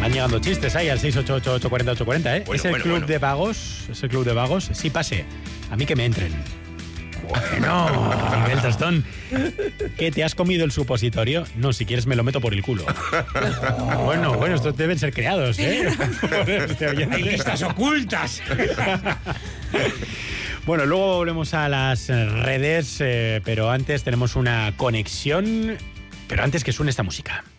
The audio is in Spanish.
Van llegando chistes ahí al 688-840-840, ¿eh? Bueno, es el club de vagos. Es el club de vagos. Sí, pase. A mí que me entren. Bueno, Miguel Tostón, ¿qué te has comido el supositorio? No, si quieres me lo meto por el culo. Bueno, estos deben ser creados, ¿eh? Hay listas ocultas. Bueno, luego volvemos a las redes, pero antes tenemos una conexión. Pero antes que suene esta música.